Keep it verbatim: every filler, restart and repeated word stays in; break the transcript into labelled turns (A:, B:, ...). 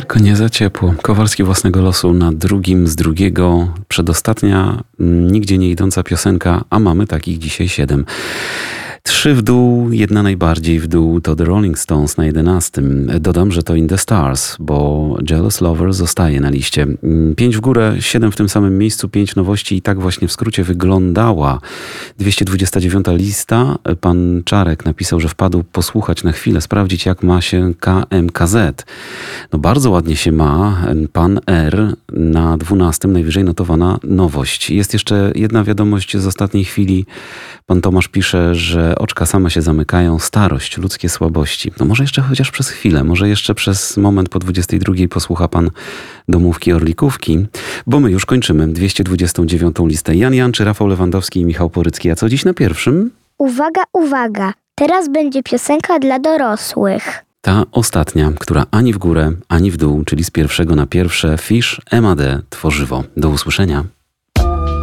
A: Tak, nie za ciepło. Kowalski własnego losu na drugim z drugiego. Przedostatnia, nigdzie nie idąca piosenka, a mamy takich dzisiaj siedem. Trzy w dół, jedna najbardziej w dół to The Rolling Stones na jedenastym. Dodam, że to In the Stars, bo Jealous Lover zostaje na liście. Pięć w górę, siedem w tym samym miejscu, pięć nowości i tak właśnie w skrócie wyglądała dwieście dwudziesta dziewiąta lista. Pan Czarek napisał, że wpadł posłuchać na chwilę, sprawdzić jak ma się K M K Z. No bardzo ładnie się ma. Pan R na dwunastym, najwyżej notowana nowość. Jest jeszcze jedna wiadomość z ostatniej chwili. Pan Tomasz pisze, że oczka same się zamykają, starość, ludzkie słabości. No może jeszcze chociaż przez chwilę, może jeszcze przez moment po dwudziestej drugiej posłucha pan Domówki Orlikówki, bo my już kończymy dwieście dwudziestą dziewiątą listę. Jan Janczy, Rafał Lewandowski i Michał Porycki. A co dziś na pierwszym?
B: Uwaga, uwaga! Teraz będzie piosenka dla dorosłych.
A: Ta ostatnia, która ani w górę, ani w dół, czyli z pierwszego na pierwsze, Fish, M A D, Tworzywo. Do usłyszenia.